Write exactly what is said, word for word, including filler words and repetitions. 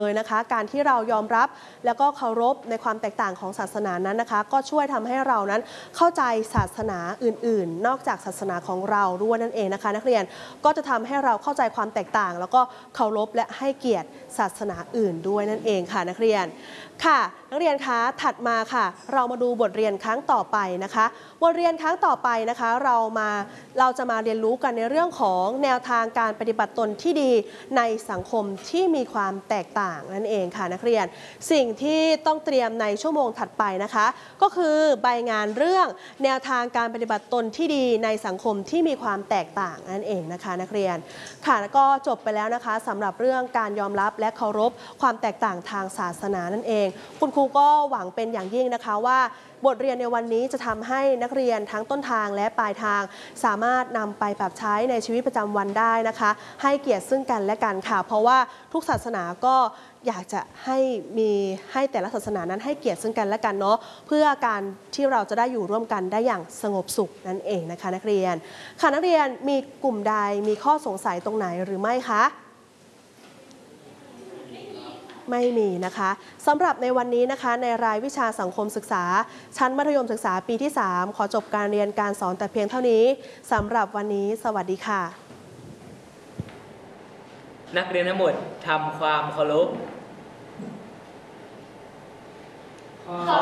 เลยนะคะการที่เรายอมรับแล้วก็เคารพในความแตกต่างของศาสนานั้นนะคะก็ช่วยทำให้เรานั้นเข้าใจศาสนาอื่นๆนอกจากศาสนาของเราด้วยนั่นเองนะคะนักเรียนก็จะทำให้เราเข้าใจความแตกต่างแล้วก็เคารพและให้เกียรติศาสนาอื่นด้วยนั่นเองค่ะนักเรียนค่ะนักเรียนคะถัดมาค่ะเรามาดูบทเรียนครั้งต่อไปนะคะบทเรียนครั้งต่อไปนะคะเรามาเราจะมาเรียนรู้กันในเรื่องของแนวทางการปฏิบัติตนที่ดีในสังคมที่มีความแตกต่างนั่นเองค่ะนักเรียนสิ่งที่ต้องเตรียมในชั่วโมงถัดไปนะคะก็คือใบงานเรื่องแนวทางการปฏิบัติตนที่ดีในสังคมที่มีความแตกต่างนั่นเองนะคะนักเรียนค่ะแล้วก็จบไปแล้วนะคะสำหรับเรื่องการยอมรับและเคารพความแตกต่างทางศาสนานั่นเองคุณครูก็หวังเป็นอย่างยิ่งนะคะว่าบทเรียนในวันนี้จะทำให้นักเรียนทั้งต้นทางและปลายทางสามารถนำไปปรับใช้ในชีวิตประจำวันได้นะคะให้เกียรติซึ่งกันและกันค่ะเพราะว่าทุกศาสนาก็อยากจะให้มีให้แต่ละศาสนานั้นให้เกียรติซึ่งกันและกันเนาะเพื่อการที่เราจะได้อยู่ร่วมกันได้อย่างสงบสุขนั่นเองนะคะนักเรียนค่ะนักเรียนมีกลุ่มใดมีข้อสงสัยตรงไหนหรือไม่คะไม่มีนะคะสำหรับในวันนี้นะคะในรายวิชาสังคมศึกษาชั้นมัธยมศึกษาปีที่สามขอจบการเรียนการสอนแต่เพียงเท่านี้สำหรับวันนี้สวัสดีค่ะนักเรียนทั้งหมดทำความเคารพขอ